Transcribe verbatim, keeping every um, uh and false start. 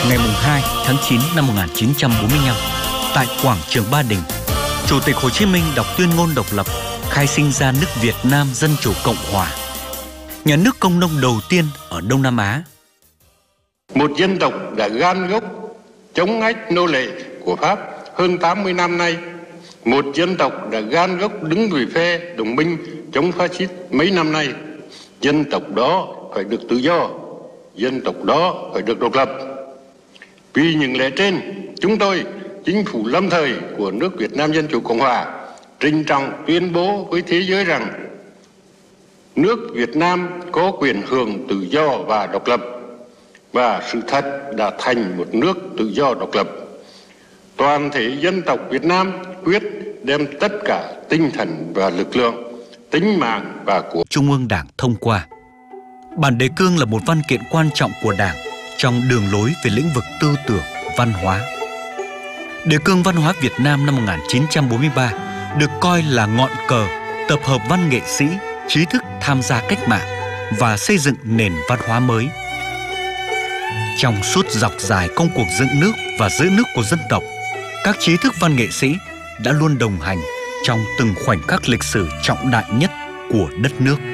Ngày hai tháng chín năm một nghìn chín trăm bốn mươi lăm, tại quảng trường Ba Đình, Chủ tịch Hồ Chí Minh đọc tuyên ngôn độc lập, khai sinh ra nước Việt Nam Dân Chủ Cộng Hòa, nhà nước công nông đầu tiên ở Đông Nam Á. Một dân tộc đã gan gốc chống ách nô lệ của Pháp hơn tám mươi năm nay, một dân tộc đã gan gốc đứng về phe đồng minh chống phát xít mấy năm nay. Dân tộc đó phải được tự do, dân tộc đó phải được độc lập. Vì những lẽ trên, chúng tôi, chính phủ lâm thời của nước Việt Nam Dân Chủ Cộng Hòa, trinh trọng tuyên bố với thế giới rằng nước Việt Nam có quyền hưởng tự do và độc lập, và sự thật đã thành một nước tự do độc lập. Toàn thể dân tộc Việt Nam quyết đem tất cả tinh thần và lực lượng, tính mạng và của Trung ương Đảng thông qua. Bản đề cương là một văn kiện quan trọng của Đảng trong đường lối về lĩnh vực tư tưởng, văn hóa. Đề cương văn hóa Việt Nam năm một nghìn chín trăm bốn mươi ba được coi là ngọn cờ tập hợp văn nghệ sĩ, trí thức tham gia cách mạng và xây dựng nền văn hóa mới. Trong suốt dọc dài công cuộc dựng nước và giữ nước của dân tộc, các trí thức văn nghệ sĩ đã luôn đồng hành trong từng khoảnh khắc lịch sử trọng đại nhất của đất nước.